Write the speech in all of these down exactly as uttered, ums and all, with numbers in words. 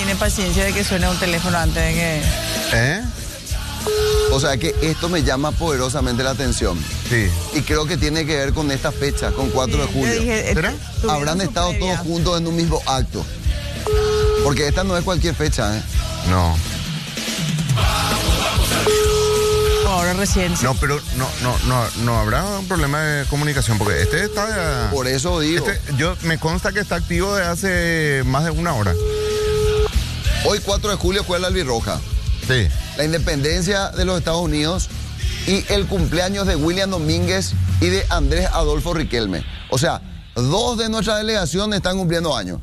tiene paciencia de que suene un teléfono antes de que... ¿Eh? O sea que esto me llama poderosamente la atención. Sí. Y creo que tiene que ver con esta fecha, con cuatro de julio. Yo dije, ¿Será? tuvieron Habrán su estado previa. todos juntos en un mismo acto. Porque esta no es cualquier fecha, ¿eh? No. Ahora recién. No, pero no, no, no, no habrá un problema de comunicación, porque este está... Por eso digo. Este, yo, me consta que está activo desde hace más de una hora. Hoy cuatro de julio fue la albirroja. Sí. La independencia de los Estados Unidos y el cumpleaños de William Domínguez y de Andrés Adolfo Riquelme. O sea, dos de nuestra delegación están cumpliendo años.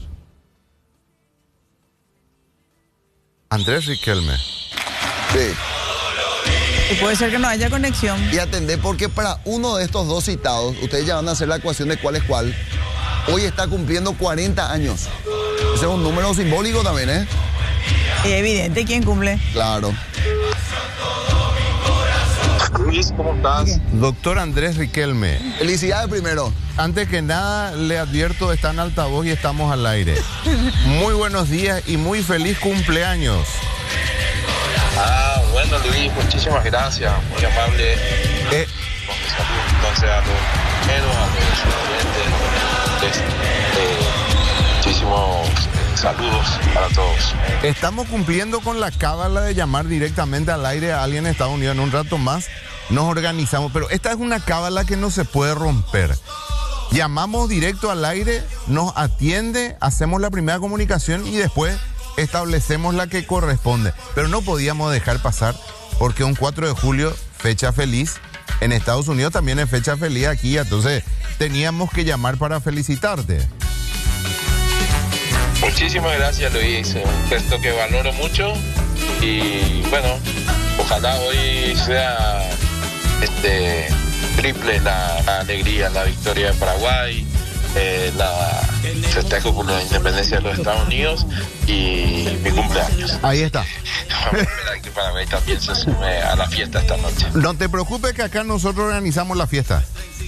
Andrés Riquelme. Sí. Y puede ser que no haya conexión. Y atendé porque para uno de estos dos citados, ustedes ya van a hacer la ecuación de cuál es cuál, hoy está cumpliendo cuarenta años. Ese es un número simbólico también, ¿eh? Y evidente quién cumple. Claro. Luis, ¿cómo estás? Doctor Andrés Riquelme. Felicidades primero. Antes que nada, le advierto, está en altavoz y estamos al aire. Muy buenos días y muy feliz cumpleaños. Ah, bueno, Luis, muchísimas gracias. Muy amable. Eh, Con mi salud, entonces, a los compañeros, a los estudiantes, eh, muchísimos saludos para todos. estamos cumpliendo con la cábala de llamar directamente al aire a alguien en Estados Unidos. En un rato más nos organizamos, pero esta es una cábala que no se puede romper. Llamamos directo al aire, nos atiende, hacemos la primera comunicación y después establecemos la que corresponde. Pero no podíamos dejar pasar porque un cuatro de julio, fecha feliz, en Estados Unidos también es fecha feliz aquí, entonces teníamos que llamar para felicitarte. Muchísimas gracias, Luis. Un gesto que valoro mucho. Y bueno, ojalá hoy sea este triple la, la alegría, la victoria de Paraguay, eh, la festejo por la independencia de los Estados Unidos y mi cumpleaños. Ahí está. Vamos a esperar que Paraguay también se sume a la fiesta esta noche. No te preocupes que acá nosotros organizamos la fiesta.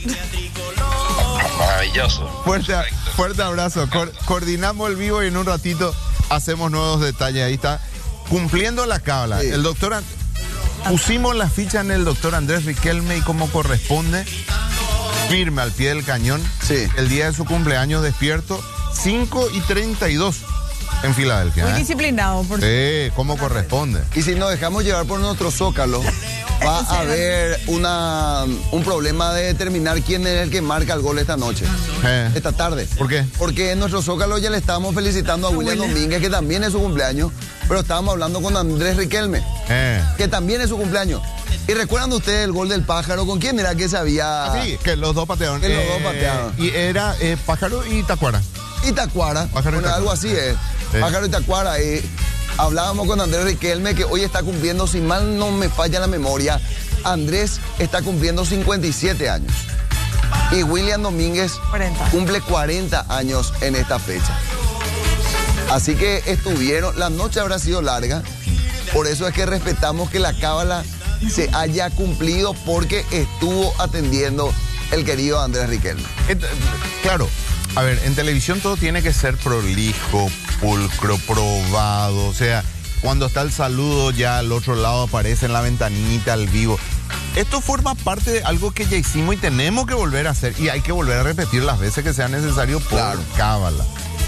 Maravilloso. Fuerte, Perfecto. fuerte abrazo. Co- coordinamos el vivo y en un ratito hacemos nuevos detalles. Ahí está. Cumpliendo la cábala. Sí. El doctor... An- Pusimos la ficha en el doctor Andrés Riquelme y como corresponde, firme al pie del cañón. Sí. El día de su cumpleaños despierto, cinco y treinta y dos en Filadelfia. Muy ¿eh? disciplinado. Por... Sí, como corresponde. Y si nos dejamos llevar por nuestro zócalo, va a haber una, un problema de determinar quién es el que marca el gol esta noche, Eh, esta tarde. ¿Por qué? Porque en nuestro zócalo ya le estamos felicitando a William William. Domínguez, que también es su cumpleaños, pero estábamos hablando con Andrés Riquelme, Eh. que también es su cumpleaños. ¿Y recuerdan ustedes el gol del pájaro? ¿Con quién era que se había...? Sí, que los dos patearon. Que los dos patearon. Y era eh, Pájaro y Tacuara. Y Tacuara, Pájaro y bueno, Tacuara. algo así es. Sí. Pájaro y Tacuara. Y hablábamos con Andrés Riquelme, que hoy está cumpliendo, si mal no me falla la memoria, Andrés está cumpliendo cincuenta y siete años. Y William Domínguez cuarenta. cumple cuarenta años en esta fecha. Así que estuvieron, la noche habrá sido larga, por eso es que respetamos que la cábala se haya cumplido porque estuvo atendiendo el querido Andrés Riquelme. Et- Claro, a ver, en televisión todo tiene que ser prolijo, pulcro, probado. O sea, cuando está el saludo ya al otro lado aparece en la ventanita al vivo. Esto forma parte de algo que ya hicimos y tenemos que volver a hacer. Y hay que volver a repetir las veces que sea necesario por Claro. cábala.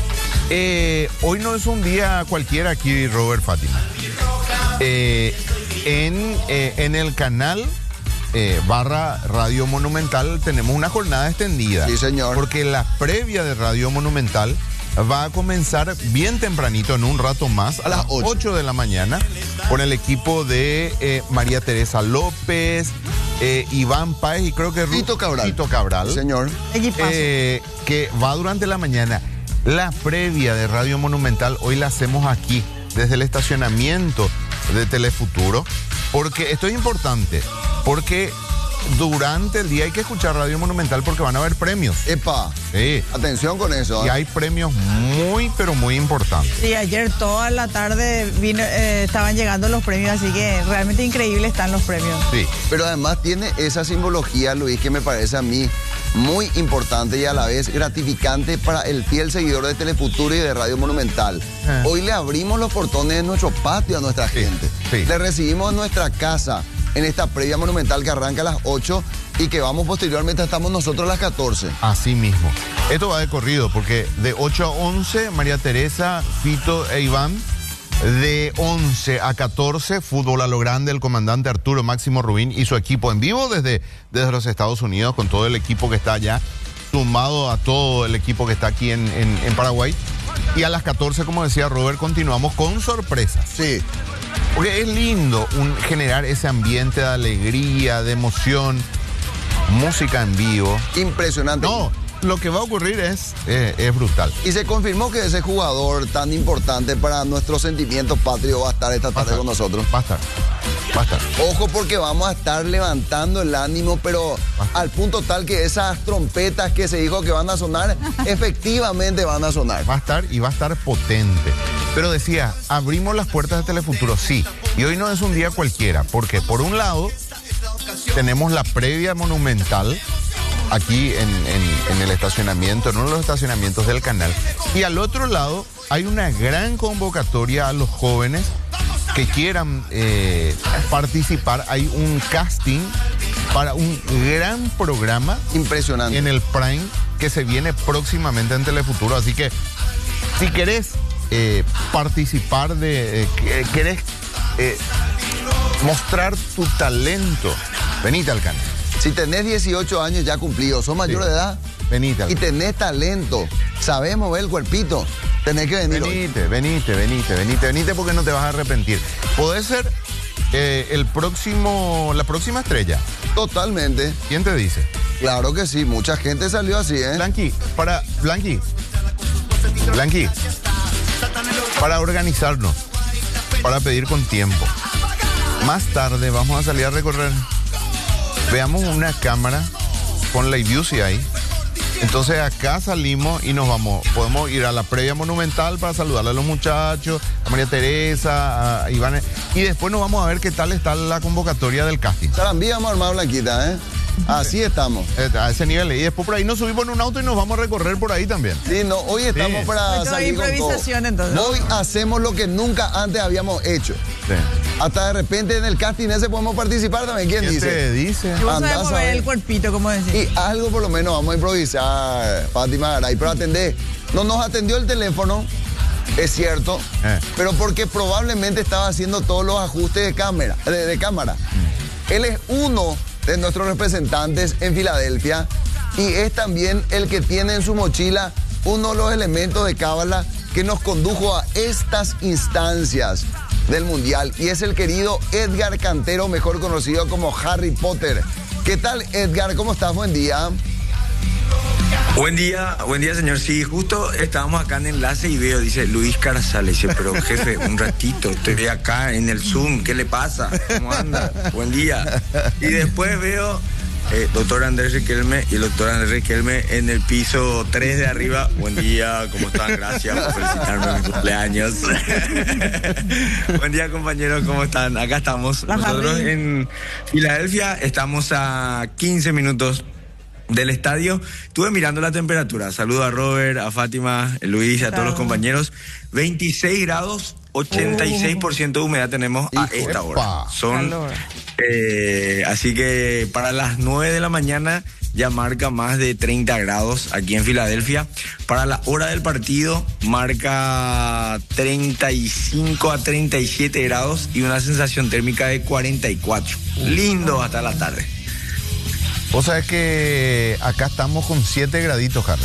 Eh, hoy no es un día cualquiera aquí, Robert Fátima. Eh, en, eh, en el canal eh, barra Radio Monumental tenemos una jornada extendida. Sí, señor. Porque la previa de Radio Monumental va a comenzar bien tempranito, en un rato más, a las ocho de la mañana, con el equipo de eh, María Teresa López, eh, Iván Páez y creo que Ru- Tito Cabral. Tito Cabral. Sí, señor. Equipazo. Eh, que va durante la mañana. La previa de Radio Monumental hoy la hacemos aquí, desde el estacionamiento de Telefuturo, porque esto es importante, porque durante el día hay que escuchar Radio Monumental porque van a haber premios. Epa, Sí. atención con eso. Y ¿eh? hay premios muy, pero muy importantes. Sí, ayer toda la tarde vino, eh, estaban llegando los premios, así que realmente increíble están los premios. Sí. Pero además tiene esa simbología, Luis, que me parece a mí muy importante y a la vez gratificante para el fiel seguidor de Telefuturo y de Radio Monumental. Eh. Hoy le abrimos los portones de nuestro patio a nuestra Sí, gente. sí. Le recibimos en nuestra casa en esta previa monumental que arranca a las ocho y que vamos posteriormente, estamos nosotros a las catorce. Así mismo. Esto va de corrido porque de ocho a once, María Teresa, Fito e Iván. De once a catorce, fútbol a lo grande, el comandante Arturo Máximo Rubín y su equipo en vivo desde, desde los Estados Unidos, con todo el equipo que está allá, sumado a todo el equipo que está aquí en, en, en Paraguay. Y a las catorce, como decía Robert, continuamos con sorpresas. Sí. Porque es lindo un, generar ese ambiente de alegría, de emoción, música en vivo. Impresionante. No, lo que va a ocurrir es, eh, es brutal. Y se confirmó que ese jugador tan importante para nuestros sentimientos patrios va a estar esta Va a tarde estar, con nosotros. Va a estar, va a estar. Ojo, porque vamos a estar levantando el ánimo, pero al punto tal que esas trompetas que se dijo que van a sonar, efectivamente van a sonar. Va a estar y va a estar potente. Pero decía, abrimos las puertas de Telefuturo, sí. Y hoy no es un día cualquiera, porque por un lado tenemos la previa monumental aquí en, en, en el estacionamiento, en uno de los estacionamientos del canal. Y al otro lado hay una gran convocatoria a los jóvenes que quieran eh, participar. Hay un casting para un gran programa Impresionante. en el Prime que se viene próximamente en Telefuturo. Así que si querés eh, participar de, eh, querés eh, mostrar tu talento, venite al canal. Si tenés dieciocho años ya cumplidos, sos mayor Sí. de edad Venite al y canal. tenés talento, sabés mover el cuerpito, tenés que venir hoy. Venite, venite, venite, venite, venite porque no te vas a arrepentir. Podés ser eh, el próximo, la próxima estrella. Totalmente. ¿Quién te dice? Claro que sí, mucha gente salió así, ¿eh? Blanqui, para, Blanqui, Blanqui, para organizarnos, para pedir con tiempo. Más tarde vamos a salir a recorrer. Veamos una cámara con la I B U C ahí. Entonces acá salimos y nos vamos. Podemos ir a la previa monumental para saludarle a los muchachos, a María Teresa, a Iván. Y después nos vamos a ver qué tal está la convocatoria del casting. Sarambí vamos a armar, Blanquita, ¿eh? Así estamos. Eh, A ese nivel. Y después por ahí nos subimos en un auto y nos vamos a recorrer por ahí también. Sí, no, hoy estamos Sí. para Hoy todo salir con todo. improvisación, entonces. Hoy hacemos lo que nunca antes habíamos hecho. Sí. Hasta de repente en el casting ese podemos participar también. ¿Quién ¿Quién dice? te dice? Y vos Andá sabés a mover saber. el cuerpito, como decís. Y algo por lo menos vamos a improvisar, Fátima Garay, pero atendé. No nos atendió el teléfono, es cierto, Eh. pero porque probablemente estaba haciendo todos los ajustes de cámara. De, de cámara. Él es uno de nuestros representantes en Filadelfia y es también el que tiene en su mochila uno de los elementos de cábala que nos condujo a estas instancias del Mundial y es el querido Edgar Cantero, mejor conocido como Harry Potter. ¿Qué tal, Edgar? ¿Cómo estás? Buen día. Buen día, buen día, señor. Sí, justo estábamos acá en enlace y veo, dice Luis Carazales. Dice, pero jefe, un ratito, estoy acá en el Zoom, ¿qué le pasa? ¿Cómo anda? Buen día. Y después veo eh, doctor Andrés Riquelme y el doctor Andrés Riquelme en el piso tres de arriba. Buen día, ¿cómo están? Gracias por felicitarme en mi cumpleaños. Buen día, compañeros, ¿cómo están? Acá estamos. La Nosotros Harry. en Filadelfia estamos a quince minutos del estadio. Estuve mirando la temperatura. Saludo a Robert, a Fátima, a Luis, a todos los compañeros. veintiséis grados, ochenta y seis por ciento de humedad tenemos a Hijo, esta hora. epa. Son, Calor. eh, así que para las nueve de la mañana ya marca más de treinta grados aquí en Filadelfia. Para la hora del partido marca treinta y cinco a treinta y siete grados y una sensación térmica de cuarenta y cuatro. Lindo hasta la tarde. O sea, es que acá estamos con siete graditos, Harry.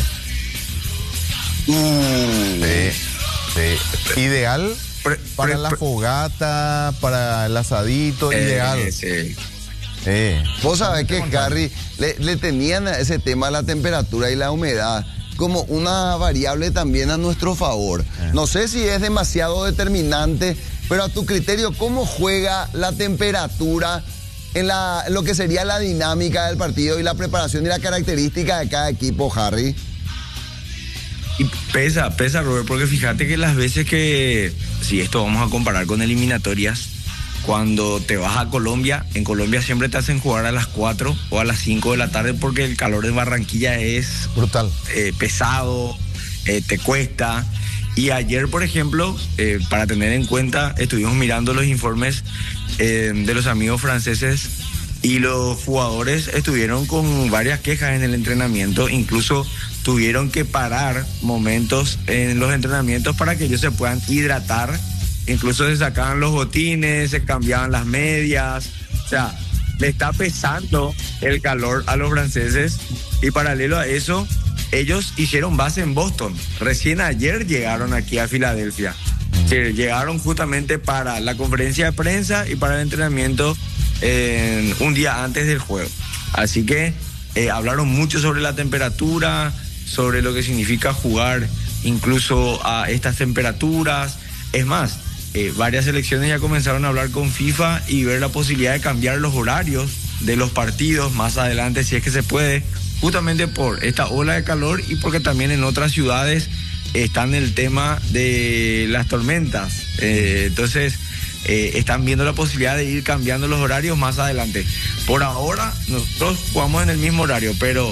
Sí, sí. Ideal Pre- para pre- la pre- fogata, para el asadito, Eh, ideal. sí. Sí. Vos sabés que, Harry, le, le tenían a ese tema, la temperatura y la humedad, como una variable también a nuestro favor. No sé si es demasiado determinante, pero a tu criterio, ¿cómo juega la temperatura en la, en lo que sería la dinámica del partido y la preparación y la característica de cada equipo, Harry? Y pesa, pesa, Robert, porque fíjate que las veces que, si esto vamos a comparar con eliminatorias, cuando te vas a Colombia, en Colombia siempre te hacen jugar a las cuatro o a las cinco de la tarde porque el calor de Barranquilla es brutal, eh, pesado, eh, te cuesta. Y ayer, por ejemplo, eh, para tener en cuenta, estuvimos mirando los informes eh, de los amigos franceses y los jugadores estuvieron con varias quejas en el entrenamiento, incluso tuvieron que parar momentos en los entrenamientos para que ellos se puedan hidratar. Incluso se sacaban los botines, se cambiaban las medias. O sea, le está pesando el calor a los franceses. Y paralelo a eso, ellos hicieron base en Boston. Recién ayer llegaron aquí a Filadelfia. Sí, llegaron justamente para la conferencia de prensa y para el entrenamiento eh, un día antes del juego. Así que eh, hablaron mucho sobre la temperatura, sobre lo que significa jugar incluso a estas temperaturas. Es más, Eh, varias selecciones ya comenzaron a hablar con FIFA y ver la posibilidad de cambiar los horarios de los partidos más adelante, si es que se puede, justamente por esta ola de calor y porque también en otras ciudades están el tema de las tormentas. Eh, entonces, eh, están viendo la posibilidad de ir cambiando los horarios más adelante. Por ahora, nosotros jugamos en el mismo horario, pero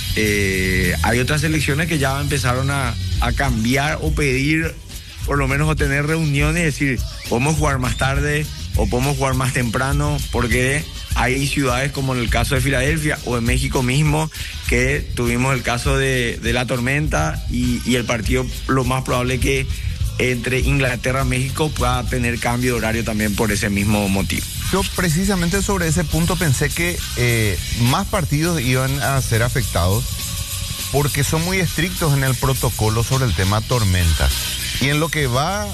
eh, hay otras selecciones que ya empezaron a, a cambiar o pedir, por lo menos, o tener reuniones y decir, podemos jugar más tarde o podemos jugar más temprano, porque hay ciudades como en el caso de Filadelfia o en México mismo que tuvimos el caso de, de la tormenta y, y el partido lo más probable que entre Inglaterra y México pueda tener cambio de horario también por ese mismo motivo. Yo precisamente sobre ese punto pensé que eh, más partidos iban a ser afectados porque son muy estrictos en el protocolo sobre el tema tormenta. Y en lo que va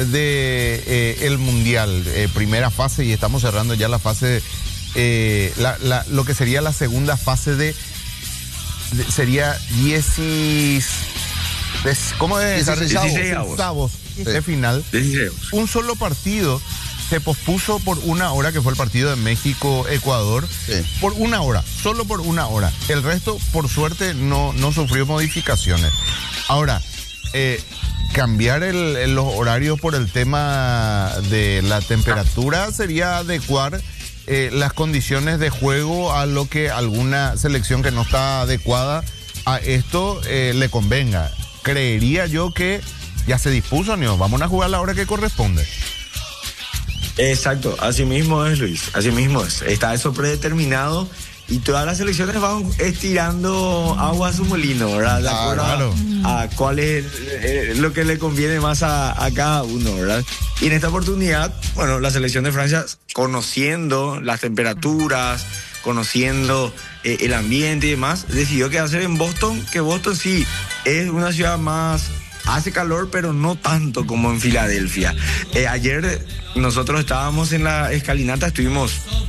de eh, el Mundial, eh, primera fase, y estamos cerrando ya la fase, eh, la, la, lo que sería la segunda fase de, de sería diez, ¿cómo es? dieciséis de final. dieciséis. Un solo partido se pospuso por una hora, que fue el partido de México-Ecuador, sí. Por una hora, solo por una hora. El resto, por suerte, no, no sufrió modificaciones. Ahora, eh, cambiar el, el, los horarios por el tema de la temperatura sería adecuar eh, las condiciones de juego a lo que alguna selección que no está adecuada a esto eh, le convenga. Creería yo que ya se dispuso, ¿no? Vamos a jugar a la hora que corresponde. Exacto, así mismo es, Luis, así mismo es. Está eso predeterminado y todas las selecciones van estirando agua a su molino, ¿verdad? De acuerdo claro. a, a cuál es eh, lo que le conviene más a, a cada uno, ¿verdad? Y en esta oportunidad, bueno, la selección de Francia, conociendo las temperaturas, conociendo eh, el ambiente y demás, decidió quedarse en Boston, que Boston sí es una ciudad más... hace calor, pero no tanto como en Filadelfia. Eh, ayer nosotros estábamos en la escalinata, estuvimos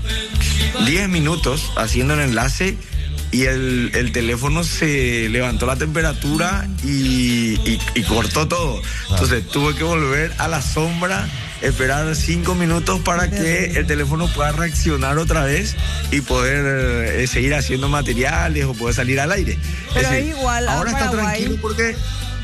diez minutos haciendo el enlace y el, el teléfono se levantó la temperatura y, y, y cortó todo. Entonces tuve que volver a la sombra, esperar cinco minutos para que el teléfono pueda reaccionar otra vez y poder eh, seguir haciendo materiales o poder salir al aire. Pero es, es igual ahora a está Paraguay. Tranquilo porque...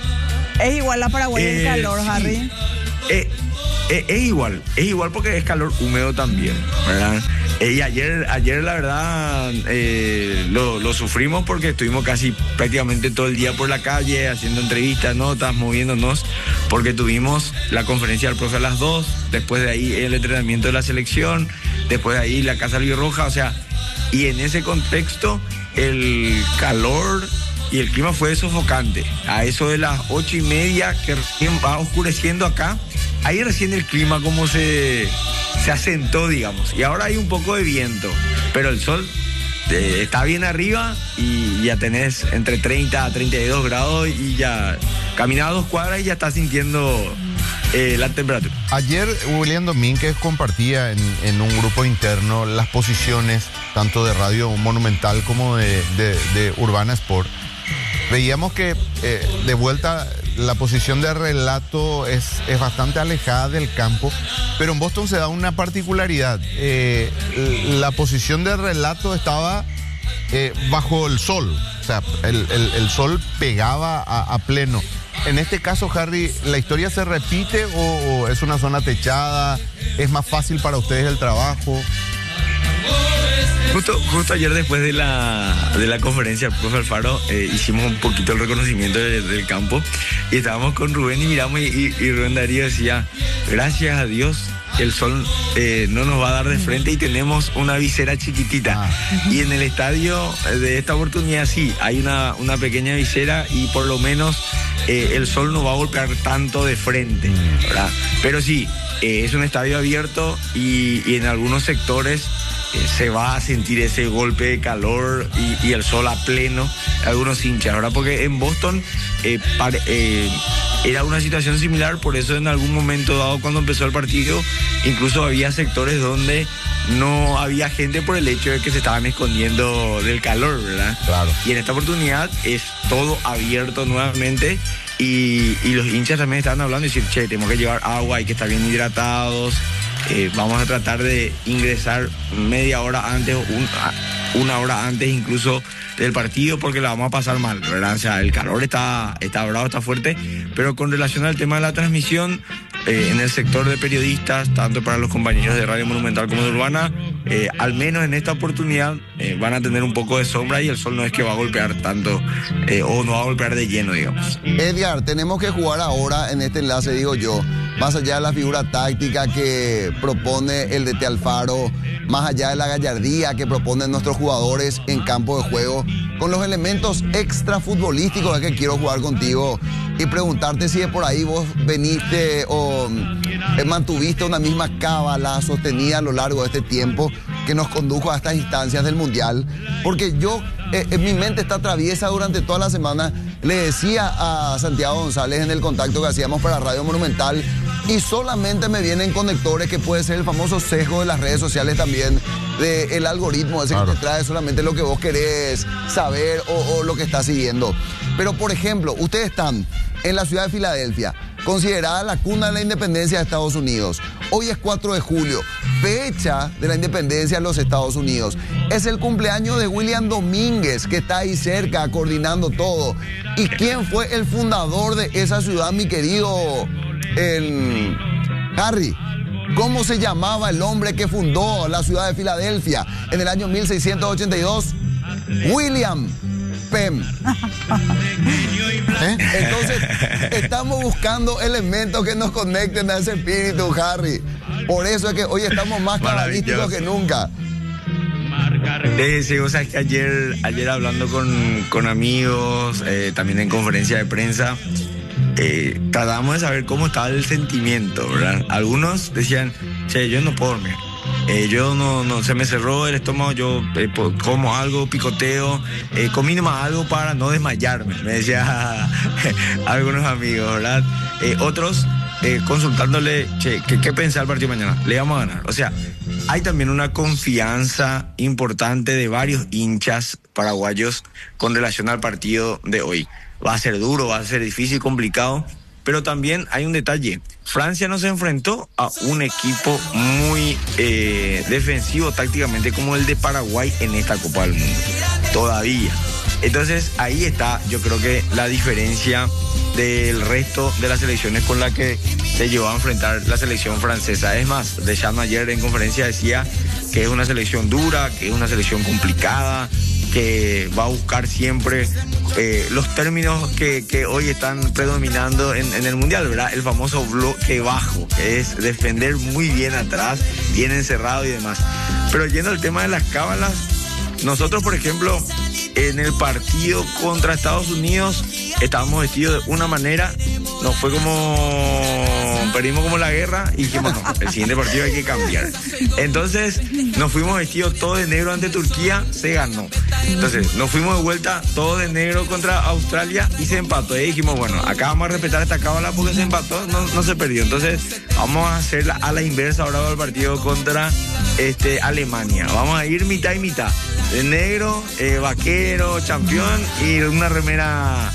Es igual a Paraguay eh, el calor, sí. Harry. Eh, eh, es igual, es igual porque es calor húmedo también, ¿verdad? Eh, y ayer, ayer la verdad eh, lo, lo sufrimos porque estuvimos casi prácticamente todo el día por la calle haciendo entrevistas, notas, moviéndonos, porque tuvimos la conferencia del profe a las dos, después de ahí el entrenamiento de la selección, después de ahí la Casa Albirroja, o sea, y en ese contexto el calor y el clima fue sofocante. A eso de las ocho y media, que recién va oscureciendo acá, ahí recién el clima como se, se asentó, digamos. Y ahora hay un poco de viento, pero el sol eh, está bien arriba y ya tenés entre treinta a treinta y dos grados y ya caminás dos cuadras y ya estás sintiendo eh, la temperatura. Ayer William Domínguez compartía en, en un grupo interno las posiciones tanto de Radio Monumental como de, de, de Urbana Sport. Veíamos que eh, de vuelta la posición de relato es, es bastante alejada del campo, pero en Boston se da una particularidad. Eh, la posición de relato estaba eh, bajo el sol, o sea, el, el, el sol pegaba a, a pleno. en este caso, Harry, ¿la historia se repite o, o es una zona techada? ¿Es más fácil para ustedes el trabajo? Justo, justo ayer después de la, de la conferencia del profe Alfaro eh, hicimos un poquito el reconocimiento de, del campo y estábamos con Rubén y miramos y, y, y Rubén Darío decía, gracias a Dios el sol eh, no nos va a dar de frente y tenemos una visera chiquitita. Ah. Y en el estadio de esta oportunidad sí, hay una, una pequeña visera y por lo menos eh, el sol no va a golpear tanto de frente, ¿verdad? Pero sí, eh, es un estadio abierto y, y en algunos sectores Eh, se va a sentir ese golpe de calor y, y el sol a pleno, algunos hinchas, ¿verdad? Porque en Boston eh, pare, eh, era una situación similar, por eso en algún momento dado cuando empezó el partido, incluso había sectores donde no había gente por el hecho de que se estaban escondiendo del calor, ¿verdad? Claro. Y en esta oportunidad es todo abierto nuevamente. Y, y los hinchas también estaban hablando y decir, che, tenemos que llevar agua, hay que estar bien hidratados, eh, vamos a tratar de ingresar media hora antes, un, una hora antes incluso del partido porque la vamos a pasar mal, ¿verdad? O sea, el calor está, está bravo, está fuerte, pero con relación al tema de la transmisión, eh, en el sector de periodistas, tanto para los compañeros de Radio Monumental como de Urbana, eh, al menos en esta oportunidad eh, van a tener un poco de sombra y el sol no es que va a golpear tanto eh, o no va a golpear de lleno, digamos. Edgar, tenemos que jugar ahora en este enlace, digo yo, más allá de la figura táctica que propone el D T Alfaro, más allá de la gallardía que proponen nuestros jugadores en campo de juego, con los elementos extra futbolísticos es que quiero jugar contigo y preguntarte si de por ahí vos veniste o eh, mantuviste una misma cábala sostenida a lo largo de este tiempo que nos condujo a estas instancias del Mundial, porque yo, eh, en mi mente está traviesa durante toda la semana. Le decía a Santiago González en el contacto que hacíamos para Radio Monumental y solamente me vienen conectores que puede ser el famoso sesgo de las redes sociales también, del algoritmo ese, claro, que te trae solamente lo que vos querés saber o, o lo que estás siguiendo. Pero por ejemplo, ustedes están en la ciudad de Filadelfia, considerada la cuna de la independencia de Estados Unidos. Hoy es cuatro de julio, fecha de la independencia de los Estados Unidos. Es el cumpleaños de William Domínguez, que está ahí cerca coordinando todo. ¿Y quién fue el fundador de esa ciudad, mi querido el Harry? ¿Cómo se llamaba el hombre que fundó la ciudad de Filadelfia en el año mil seiscientos ochenta y dos? William Penn. ¿Eh? Entonces, estamos buscando elementos que nos conecten a ese espíritu, Harry. Por eso es que hoy estamos más cabalísticos que nunca. Sí, sí, o sea, es que ayer, ayer hablando con, con amigos, eh, también en conferencia de prensa, eh, tratábamos de saber cómo estaba el sentimiento, ¿verdad? Algunos decían, che, yo no puedo dormir. Eh, yo no, no, se me cerró el estómago, yo eh, como algo, picoteo, eh, comí nomás algo para no desmayarme, me decía algunos amigos, ¿verdad? Eh, otros eh, consultándole, che, ¿qué, qué pensar el partido mañana? Le vamos a ganar. O sea, hay también una confianza importante de varios hinchas paraguayos con relación al partido de hoy. Va a ser duro, va a ser difícil, complicado. Pero también hay un detalle. Francia no se enfrentó a un equipo muy eh, defensivo tácticamente como el de Paraguay en esta Copa del Mundo. Todavía. Entonces ahí está, yo creo que la diferencia del resto de las selecciones con la que se llevó a enfrentar la selección francesa. Es más, Deschamps ayer en conferencia decía que es una selección dura, que es una selección complicada, que va a buscar siempre eh, los términos que, que hoy están predominando en, en el Mundial, ¿verdad? El famoso bloque bajo, que es defender muy bien atrás, bien encerrado y demás. Pero yendo al tema de las cábalas, nosotros, por ejemplo, en el partido contra Estados Unidos estábamos vestidos de una manera, nos fue como, perdimos como la guerra y dijimos, no, el siguiente partido hay que cambiar. Entonces nos fuimos vestidos todos de negro ante Turquía, se ganó. Entonces nos fuimos de vuelta todos de negro contra Australia y se empató. Y dijimos, bueno, acá vamos a respetar esta cábala porque se empató, no, no se perdió. Entonces vamos a hacerla a la inversa ahora del partido contra este, Alemania. Vamos a ir mitad y mitad. De negro, eh, vaquero, campeón y una remera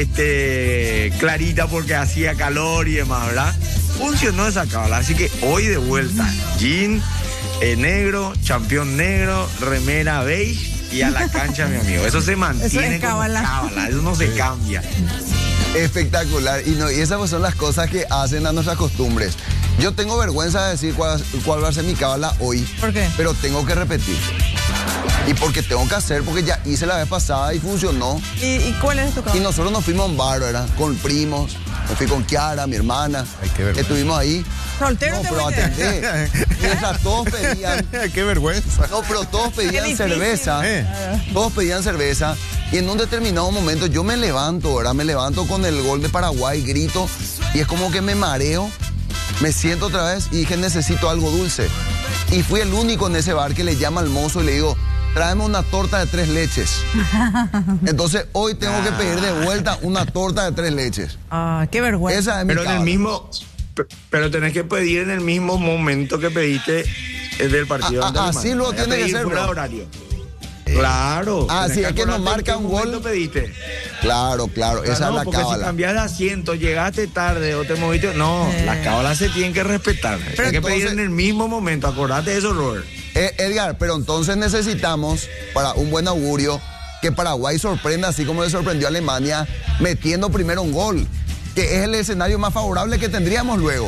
este, clarita porque hacía calor y demás, ¿verdad? Funcionó esa cábala, así que hoy de vuelta, jean, eh, negro, campeón negro, remera beige y a la cancha, mi amigo. Eso se mantiene eso es cábala. Como cábala, eso no se cambia. Espectacular. Y, no, y esas pues son las cosas que hacen a nuestras costumbres. Yo tengo vergüenza de decir cuál, cuál va a ser mi cábala hoy. ¿Por qué? Pero tengo que repetir. Y porque tengo que hacer, porque ya hice la vez pasada y funcionó. ¿Y, y cuál es tu Y cábala? nosotros nos fuimos a un bar, ¿verdad? Con primos. Me fui con Kiara, mi hermana. Ay, qué vergüenza. Estuvimos ahí. ¿Soltero No, te pero fuiste? atendé. Mientras todos pedían. Qué vergüenza. No, pero todos pedían difícil. cerveza. Eh. Todos pedían cerveza. Y en un determinado momento yo me levanto, ¿verdad? Me levanto con el gol de Paraguay, grito. Y es como que me mareo. Me siento otra vez y dije, necesito algo dulce. Y fui el único en ese bar que le llama al mozo y le digo, tráeme una torta de tres leches. Entonces hoy tengo que pedir de vuelta una torta de tres leches. Ah, qué vergüenza. Esa es mi Pero en el cábala. mismo, pe- pero tenés que pedir en el mismo momento que pediste el del partido. Ah, ante ah, Alemania. así lo Ya tiene que pedí ser, fuera bro. de horario. Claro. Ah, tenés sí, es que nos acordarte marca en qué un gol. momento pediste. Claro, claro, esa Ah, es no, la porque si cábala. cambias de asiento, llegaste tarde o te moviste. No, Eh. las cábalas se tienen que respetar. Pero Hay que pedir entonces- en el mismo momento. Acordate de eso, Robert. Eh, Edgar, pero entonces necesitamos, para un buen augurio, que Paraguay sorprenda, así como le sorprendió a Alemania, metiendo primero un gol, que es el escenario más favorable que tendríamos luego.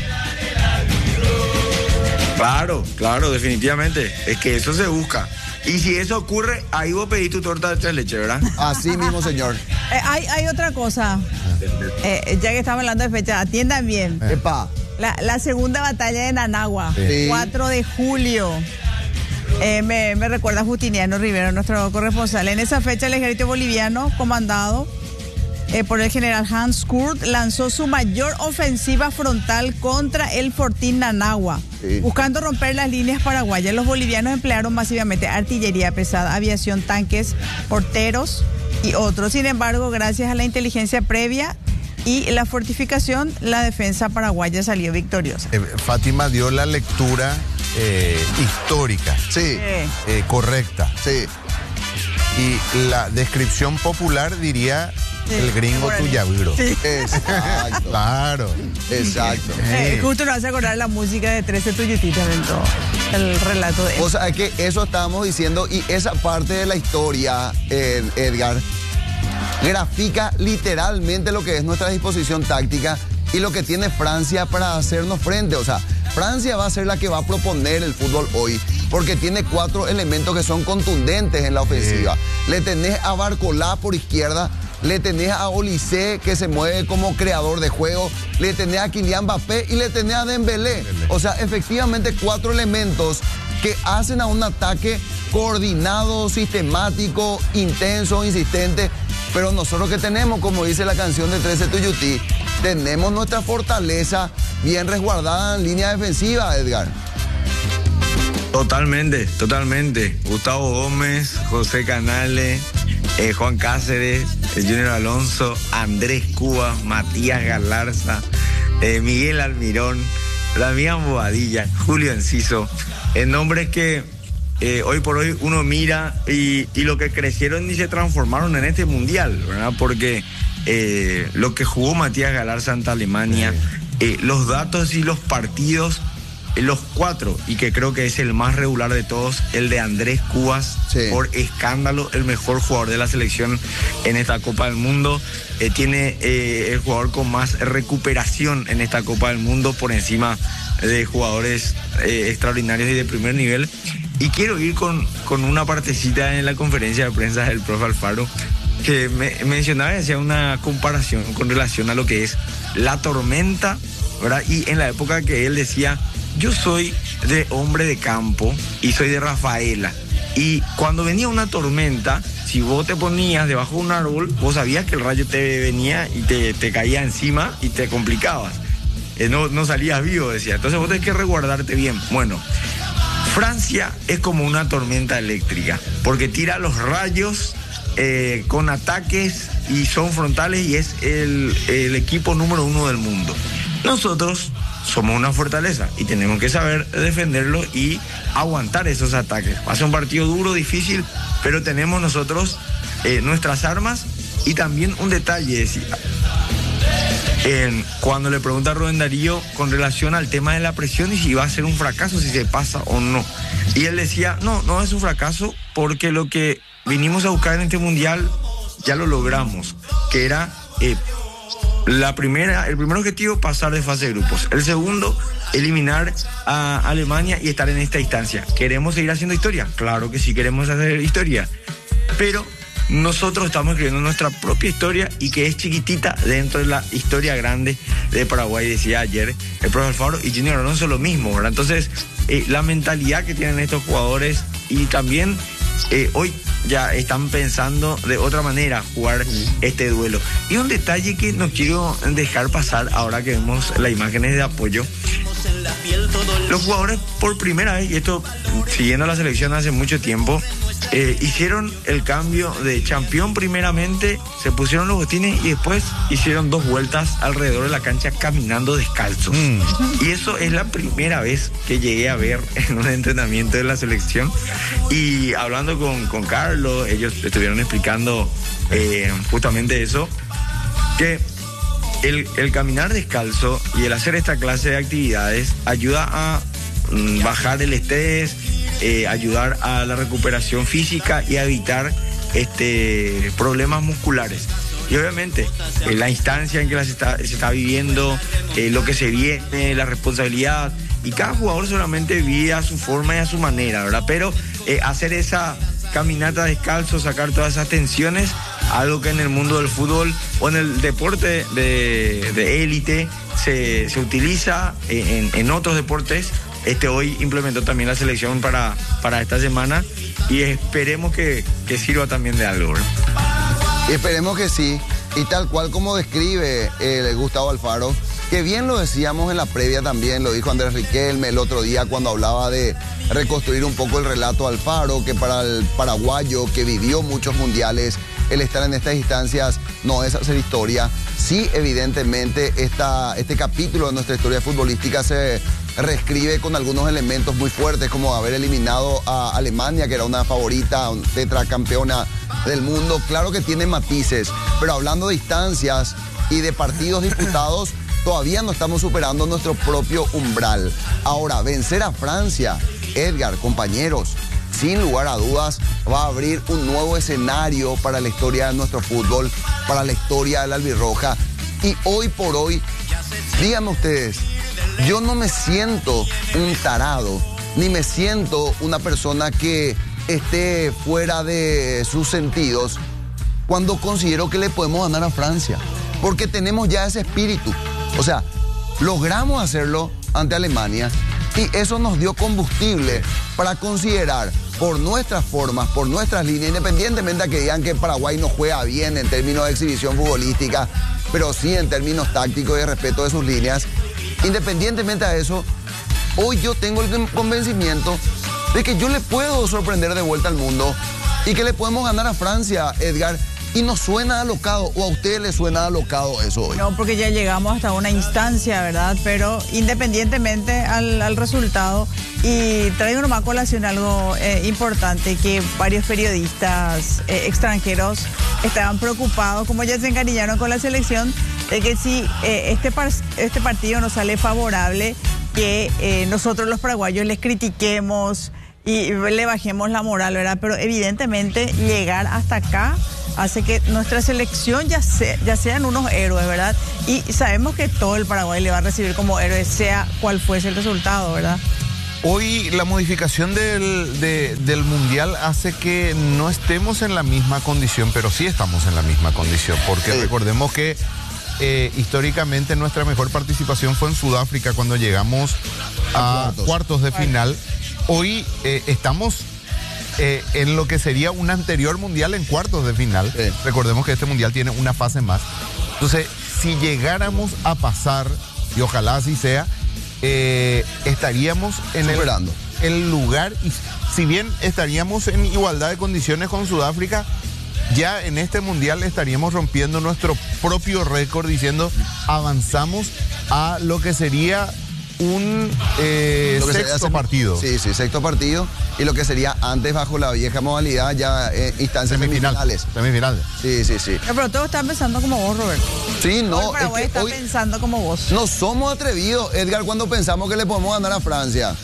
Claro, claro, definitivamente. Es que eso se busca. Y si eso ocurre, ahí vos pedís tu torta de tres leches, ¿verdad? Así mismo, señor. Eh, hay, hay otra cosa. Eh, ya que estamos hablando de fecha, atiendan bien. Epa, La, la segunda batalla de Nanagua, Sí. cuatro de julio. Eh, me, me recuerda a Justiniano Rivero, nuestro corresponsal. En esa fecha el ejército boliviano, comandado eh, por el general Hans Kurt, lanzó su mayor ofensiva frontal contra el Fortín Nanagua, Sí. buscando romper las líneas paraguayas. Los bolivianos emplearon masivamente artillería pesada, aviación, tanques, porteros y otros. Sin embargo, gracias a la inteligencia previa y la fortificación, la defensa paraguaya salió victoriosa. Eh, Fátima dio la lectura eh, histórica, sí, Eh, eh, correcta. sí. Y la descripción popular diría Sí, el gringo por ahí. tuyaviro. Sí. Exacto, Claro. exacto. Eh, justo nos hace acordar la música de trece Tuyutitas dentro del relato de él. O sea, es que eso estábamos diciendo y esa parte de la historia, eh, Edgar, grafica literalmente lo que es nuestra disposición táctica y lo que tiene Francia para hacernos frente. O sea, Francia va a ser la que va a proponer el fútbol hoy porque tiene cuatro elementos que son contundentes en la ofensiva. Le tenés a Barcolá por izquierda, le tenés a Olise que se mueve como creador de juego, le tenés a Kylian Mbappé y le tenés a Dembélé. O sea, efectivamente cuatro elementos que hacen a un ataque coordinado, sistemático, intenso, insistente. Pero nosotros que tenemos, como dice la canción de trece Tuyutí, tenemos nuestra fortaleza bien resguardada en línea defensiva, Edgar. Totalmente, totalmente. Gustavo Gómez, José Canales, eh, Juan Cáceres, el Junior Alonso, Andrés Cuba, Matías Galarza, eh, Miguel Almirón, Damián Bobadilla, Julio Enciso, en nombres que eh, hoy por hoy uno mira y, y lo que crecieron y se transformaron en este mundial, ¿verdad? Porque eh, lo que jugó Matías Galarza ante Alemania, eh, los datos y los partidos, eh, los cuatro, y que creo que es el más regular de todos, el de Andrés Cubas, Sí. por escándalo, el mejor jugador de la selección en esta Copa del Mundo. Eh, tiene eh, el jugador con más recuperación en esta Copa del Mundo por encima de jugadores eh, extraordinarios y de primer nivel. Y quiero ir con, con una partecita en la conferencia de prensa del profe Alfaro, que me, mencionaba y hacía una comparación con relación a lo que es la tormenta, ¿verdad? Y en la época que él decía, yo soy de hombre de campo y soy de Rafaela. Y cuando venía una tormenta, si vos te ponías debajo de un árbol, vos sabías que el rayo te venía y te, te caía encima y te complicabas. Eh, no, no salías vivo, decía. Entonces vos tenés que resguardarte bien. Bueno, Francia es como una tormenta eléctrica, porque tira los rayos eh, con ataques y son frontales y es el, el equipo número uno del mundo. Nosotros somos una fortaleza y tenemos que saber defenderlo y aguantar esos ataques. Va a ser un partido duro, difícil, pero tenemos nosotros eh, nuestras armas y también un detalle, decía. En, cuando le pregunta a Rubén Darío con relación al tema de la presión y si va a ser un fracaso, si se pasa o no. Y él decía, no, no es un fracaso porque lo que vinimos a buscar en este mundial ya lo logramos, que era eh, La primera, el primer objetivo, pasar de fase de grupos. El segundo, eliminar a Alemania y estar en esta instancia. ¿Queremos seguir haciendo historia? Claro que sí queremos hacer historia. Pero nosotros estamos escribiendo nuestra propia historia y que es chiquitita dentro de la historia grande de Paraguay, decía ayer el profesor Alfaro y Junior Alonso lo mismo, ¿verdad? Entonces, eh, la mentalidad que tienen estos jugadores y también eh, hoy ya están pensando de otra manera jugar este duelo. Y un detalle que no quiero dejar pasar ahora que vemos las imágenes de apoyo. Los jugadores por primera vez, y esto siguiendo la selección hace mucho tiempo, eh, hicieron el cambio de campeón primeramente, se pusieron los botines y después hicieron dos vueltas alrededor de la cancha caminando descalzos. Mm. Y eso es la primera vez que llegué a ver en un entrenamiento de la selección. Y hablando con, con Carlos, ellos estuvieron explicando eh, justamente eso, que El, el caminar descalzo y el hacer esta clase de actividades ayuda a mm, bajar el estrés, eh, ayudar a la recuperación física y a evitar este, problemas musculares. Y obviamente eh, la instancia en que la se, está, se está viviendo, eh, lo que se viene, la responsabilidad, y cada jugador solamente vive a su forma y a su manera, ¿verdad? Pero eh, hacer esa caminata descalzo, sacar todas esas tensiones, algo que en el mundo del fútbol o en el deporte de, de élite se, se utiliza en, en otros deportes. Este hoy implementó también la selección para, para esta semana y esperemos que, que sirva también de algo, ¿verdad? Y esperemos que sí, y tal cual como describe eh, Gustavo Alfaro, que bien lo decíamos en la previa también, lo dijo Andrés Riquelme el otro día cuando hablaba de reconstruir un poco el relato Alfaro, que para el paraguayo que vivió muchos mundiales, el estar en estas instancias no es hacer historia. Sí, evidentemente, esta, este capítulo de nuestra historia futbolística se reescribe con algunos elementos muy fuertes, como haber eliminado a Alemania, que era una favorita, una tetracampeona del mundo. Claro que tiene matices, pero hablando de instancias y de partidos disputados, todavía no estamos superando nuestro propio umbral. Ahora, vencer a Francia, Edgar, compañeros, sin lugar a dudas, va a abrir un nuevo escenario para la historia de nuestro fútbol, para la historia de la albirroja. Y hoy por hoy, díganme ustedes, yo no me siento un tarado, ni me siento una persona que esté fuera de sus sentidos cuando considero que le podemos ganar a Francia, porque tenemos ya ese espíritu. O sea, logramos hacerlo ante Alemania y eso nos dio combustible para considerar por nuestras formas, por nuestras líneas, independientemente de que digan que Paraguay no juega bien en términos de exhibición futbolística, pero sí en términos tácticos y de respeto de sus líneas. Independientemente de eso, hoy yo tengo el convencimiento de que yo le puedo sorprender de vuelta al mundo y que le podemos ganar a Francia, Edgar. Y nos suena alocado, o a usted le suena alocado eso hoy. No, porque ya llegamos hasta una instancia, ¿verdad? Pero independientemente al, al resultado, y traigo nomás a colación algo eh, importante, que varios periodistas eh, extranjeros estaban preocupados, como ya se encariñaron con la selección, de que si eh, este, par este partido nos sale favorable, que eh, nosotros los paraguayos les critiquemos y le bajemos la moral, ¿verdad? Pero evidentemente llegar hasta acá hace que nuestra selección ya, sea, ya sean unos héroes, ¿verdad? Y sabemos que todo el Paraguay le va a recibir como héroe, sea cual fuese el resultado, ¿verdad? Hoy la modificación del, de, del Mundial hace que no estemos en la misma condición, pero sí estamos en la misma condición, porque sí. Recordemos que eh, históricamente nuestra mejor participación fue en Sudáfrica cuando llegamos a, a cuartos. cuartos de final. Hoy eh, estamos eh, en lo que sería un anterior mundial en cuartos de final. Sí. Recordemos que este mundial tiene una fase más. Entonces, si llegáramos a pasar, y ojalá así sea, eh, estaríamos en el, el lugar, y si bien estaríamos en igualdad de condiciones con Sudáfrica, ya en este mundial estaríamos rompiendo nuestro propio récord, diciendo avanzamos a lo que sería un eh, lo que sexto sería, partido. Sí, sí, sexto partido. Y lo que sería antes, bajo la vieja modalidad, ya eh, instancias Semifinal, semifinales. Semifinales. Sí, sí, sí. Pero todos están pensando como vos, Roberto. Sí, no. Hoy el Paraguay es que está hoy pensando como vos. No somos atrevidos, Edgar, cuando pensamos que le podemos ganar a Francia.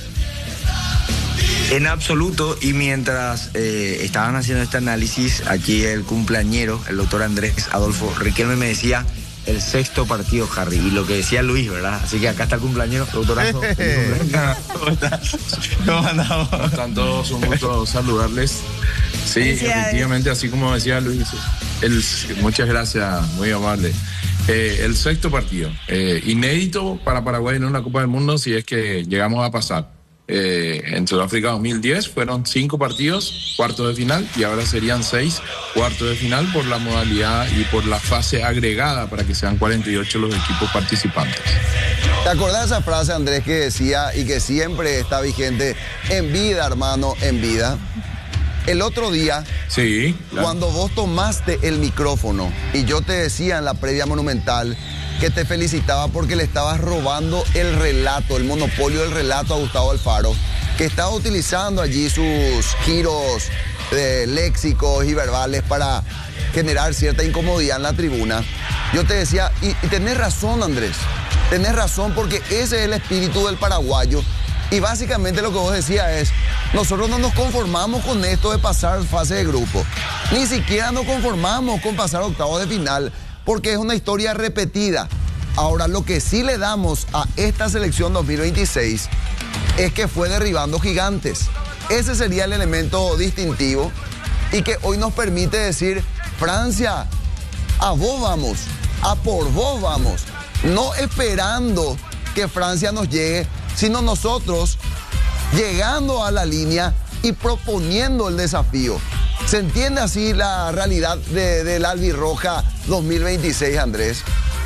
En absoluto, y mientras eh, estaban haciendo este análisis, aquí el cumpleañero, el doctor Andrés Adolfo Riquelme, me decía el sexto partido, Harry, y lo que decía Luis, ¿verdad? Así que acá está el cumpleaños, doctorazo. ¿Cómo están? ¿Cómo andamos? ¿Cómo están todos? Un gusto saludarles. Sí, efectivamente, así como decía Luis, el, muchas gracias, muy amable. Eh, el sexto partido, eh, inédito para Paraguay en una Copa del Mundo si es que llegamos a pasar. Eh, en Sudáfrica dos mil diez fueron cinco partidos, cuartos de final, y ahora serían seis cuartos de final por la modalidad y por la fase agregada para que sean cuarenta y ocho los equipos participantes. ¿Te acordás de esa frase, Andrés, que decía y que siempre está vigente? En vida, hermano, en vida. El otro día, sí, claro, cuando vos tomaste el micrófono y yo te decía en la previa monumental que te felicitaba porque le estabas robando el relato, el monopolio del relato a Gustavo Alfaro, que estaba utilizando allí sus giros eh, léxicos y verbales para generar cierta incomodidad en la tribuna. Yo te decía, y, y tenés razón, Andrés, tenés razón, porque ese es el espíritu del paraguayo. Y básicamente lo que vos decías es, nosotros no nos conformamos con esto de pasar fase de grupo. Ni siquiera nos conformamos con pasar octavos de final, porque es una historia repetida. Ahora, lo que sí le damos a esta selección dos mil veintiséis es que fue derribando gigantes. Ese sería el elemento distintivo y que hoy nos permite decir, Francia, a vos vamos, a por vos vamos. No esperando que Francia nos llegue, sino nosotros llegando a la línea y proponiendo el desafío. ¿Se entiende así la realidad de, del Albirroja dos mil veintiséis, Andrés?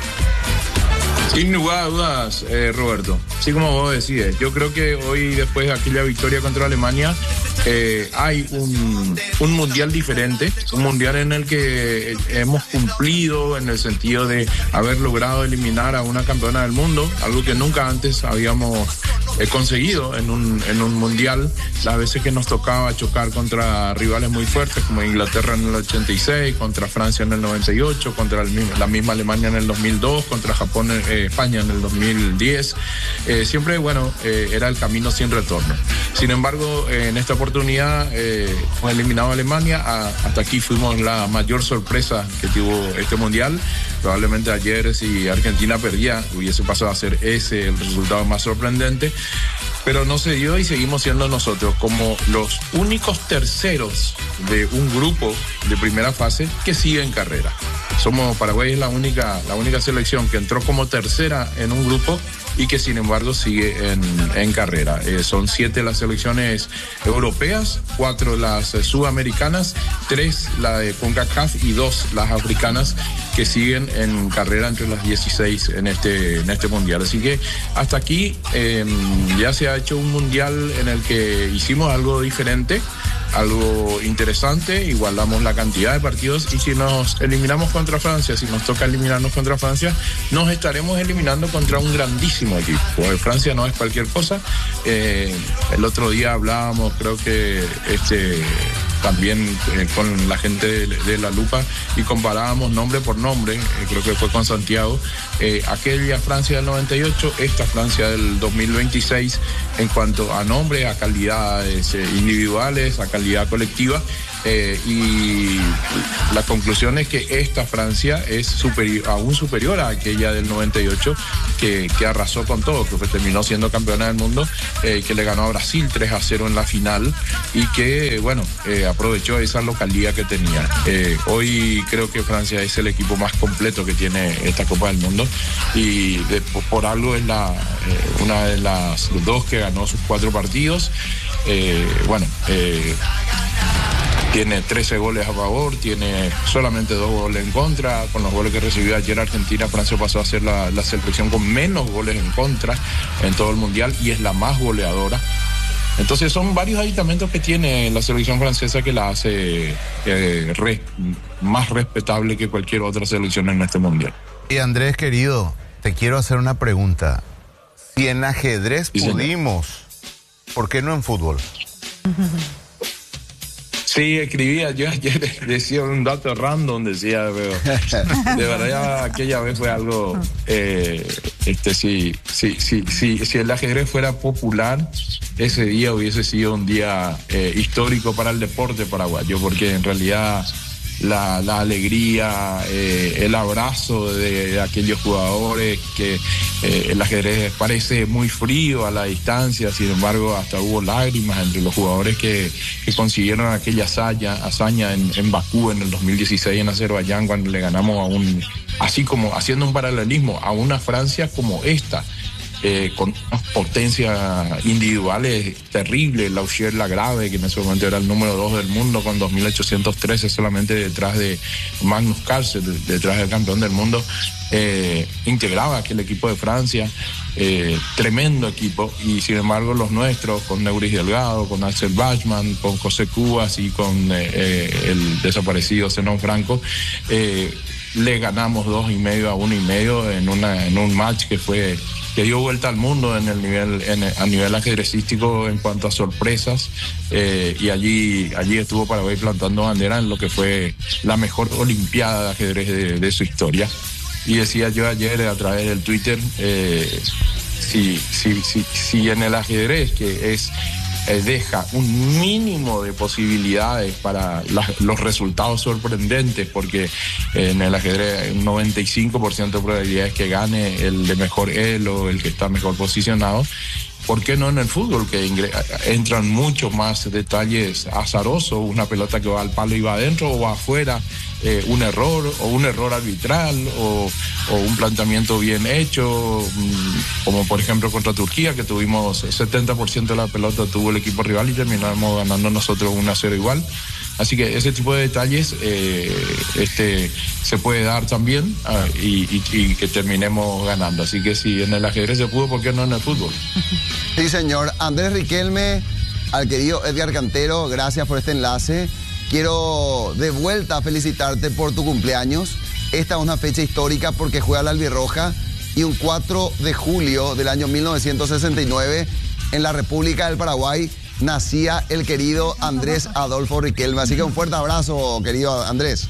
Sin lugar a dudas, eh, Roberto. Así como vos decís, yo creo que hoy, después de aquella victoria contra Alemania, eh, hay un, un mundial diferente, un mundial en el que hemos cumplido en el sentido de haber logrado eliminar a una campeona del mundo, algo que nunca antes habíamos eh, conseguido en un, en un mundial. Las veces que nos tocaba chocar contra rivales muy fuertes como Inglaterra en el ochenta y seis, contra Francia en el noventa y ocho, contra el, la misma Alemania en el dos mil dos, contra Japón, eh, España en el dos mil diez, eh, siempre, bueno, eh, era el camino sin retorno. Sin embargo, eh, en esta oportunidad eh, fue eliminado a Alemania. A, hasta aquí fuimos la mayor sorpresa que tuvo este mundial. Probablemente ayer, si Argentina perdía, hubiese pasado a ser ese el resultado más sorprendente, pero no se dio y seguimos siendo nosotros como los únicos terceros de un grupo de primera fase que sigue en carrera. Somos, Paraguay es la única, la única selección que entró como tercera en un grupo y que sin embargo sigue en, en carrera. Eh, son siete las selecciones europeas, cuatro las eh, sudamericanas, tres la de CONCACAF y dos las africanas que siguen en carrera entre las dieciséis en este, en este mundial. Así que hasta aquí eh, ya se ha hecho un mundial en el que hicimos algo diferente, algo interesante, igualamos la cantidad de partidos, y si nos eliminamos contra Francia, si nos toca eliminarnos contra Francia, nos estaremos eliminando contra un grandísimo equipo. Porque Francia no es cualquier cosa. Eh, el otro día hablábamos, creo que este también eh, con la gente de, de La Lupa, y comparábamos nombre por nombre, eh, creo que fue con Santiago, eh, aquella Francia del noventa y ocho, esta Francia del dos mil veintiséis, en cuanto a nombre, a calidades eh, individuales, a calidad colectiva, eh, y la conclusión es que esta Francia es superior, aún superior a aquella del noventa y ocho, que, que arrasó con todo, que terminó siendo campeona del mundo, eh, que le ganó a Brasil tres a cero en la final, y que, bueno, eh, aprovechó esa localidad que tenía. Eh, hoy creo que Francia es el equipo más completo que tiene esta Copa del Mundo, y de, por algo es la, eh, una de las dos que ganó sus cuatro partidos. Eh, bueno, eh, tiene trece goles a favor, tiene solamente dos goles en contra. Con los goles que recibió ayer Argentina, Francia pasó a ser la, la selección con menos goles en contra en todo el mundial, y es la más goleadora. Entonces son varios aditamentos que tiene la selección francesa que la hace eh, re, más respetable que cualquier otra selección en este mundial. Y Andrés, querido, te quiero hacer una pregunta. Si en ajedrez sí, pudimos, señor, ¿por qué no en fútbol? Sí, escribía, yo ayer decía un dato random, decía, pero de verdad aquella vez fue algo, eh, este, si, si, si, si, si el ajedrez fuera popular, ese día hubiese sido un día eh, histórico para el deporte paraguayo, porque en realidad la, la alegría, eh, el abrazo de, de aquellos jugadores, que eh, el ajedrez parece muy frío a la distancia, sin embargo hasta hubo lágrimas entre los jugadores que, que consiguieron aquella hazaña, hazaña en, en Bakú en el dos mil dieciséis en Azerbaiyán, cuando le ganamos a un, así como haciendo un paralelismo, a una Francia como esta. Eh, con unas potencias individuales terribles, Lausier Lagrave, que en ese momento era el número dos del mundo con dos mil ochocientos trece, solamente detrás de Magnus Carlsen, detrás del campeón del mundo, eh, integraba aquel equipo de Francia, eh, tremendo equipo, y sin embargo los nuestros, con Neuris Delgado, con Axel Bachmann, con José Cubas y con eh, el desaparecido Zenón Franco, eh, le ganamos dos y medio a uno y medio en, una, en un match que fue que dio vuelta al mundo en el nivel, en el, a nivel ajedrecístico en cuanto a sorpresas, eh, y allí, allí estuvo Paraguay plantando bandera en lo que fue la mejor olimpiada de ajedrez de, de su historia. Y decía yo ayer a través del Twitter, eh, si, si, si, si en el ajedrez, que es Eh, deja un mínimo de posibilidades para la, los resultados sorprendentes, porque eh, en el ajedrez un noventa y cinco por ciento de probabilidades que gane el de mejor elo, el que está mejor posicionado. ¿Por qué no en el fútbol, que entran muchos más detalles azarosos? Una pelota que va al palo y va adentro o va afuera, eh, un error o un error arbitral o, o un planteamiento bien hecho, como por ejemplo contra Turquía, que tuvimos setenta por ciento de la pelota tuvo el equipo rival y terminamos ganando nosotros uno a cero igual. Así que ese tipo de detalles eh, este, se puede dar también uh, y, y, y que terminemos ganando. Así que si en el ajedrez se pudo, ¿por qué no en el fútbol? Sí, señor. Andrés Riquelme, al querido Edgar Cantero, gracias por este enlace. Quiero de vuelta felicitarte por tu cumpleaños. Esta es una fecha histórica porque juega la albirroja, y un cuatro de julio del año mil novecientos sesenta y nueve en la República del Paraguay nacía el querido Andrés Adolfo Riquelme. Así que un fuerte abrazo, querido Andrés.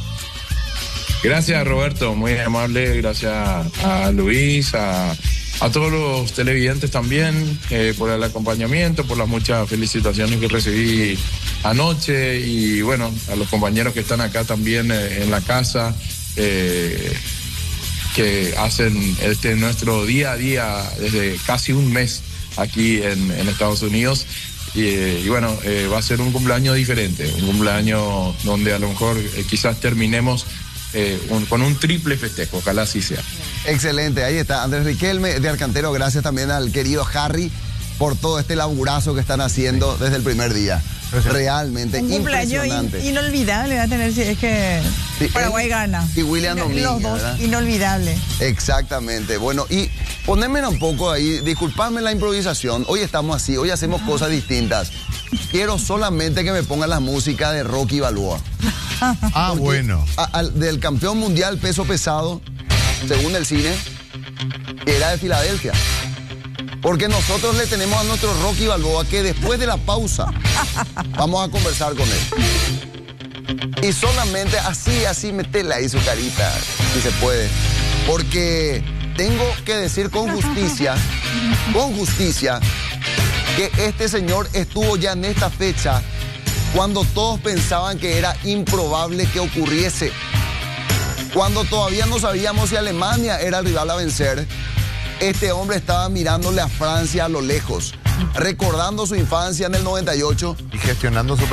Gracias, Roberto, muy amable. Gracias a Luis, a, a todos los televidentes también, eh, por el acompañamiento, por las muchas felicitaciones que recibí anoche, y bueno, a los compañeros que están acá también eh, en la casa, eh, que hacen este nuestro día a día desde casi un mes aquí en, en Estados Unidos. Y, y bueno, eh, va a ser un cumpleaños diferente, un cumpleaños donde a lo mejor eh, quizás terminemos eh, un, con un triple festejo, ojalá así sea. Excelente, ahí está Andrés Riquelme de Arcantero. Gracias también al querido Harry por todo este laburazo que están haciendo sí. desde el primer día. Realmente un impresionante. In, inolvidable va a tener si es que sí, Paraguay él, gana. Y William Domínguez, los dos, ¿verdad? Inolvidable. Exactamente. Bueno, y ponémelo un poco ahí, disculpadme la improvisación. Hoy estamos así, hoy hacemos cosas distintas. Quiero solamente que me pongan la música de Rocky Balboa. Ah, porque bueno. A, a, del campeón mundial peso pesado, según el cine, era de Filadelfia. Porque nosotros le tenemos a nuestro Rocky Balboa, que después de la pausa vamos a conversar con él. Y solamente así, así metele ahí su carita, si se puede. Porque tengo que decir con justicia, con justicia, que este señor estuvo ya en esta fecha cuando todos pensaban que era improbable que ocurriese. Cuando todavía no sabíamos si Alemania era el rival a vencer, este hombre estaba mirándole a Francia a lo lejos, recordando su infancia en el noventa y ocho. Y gestionando su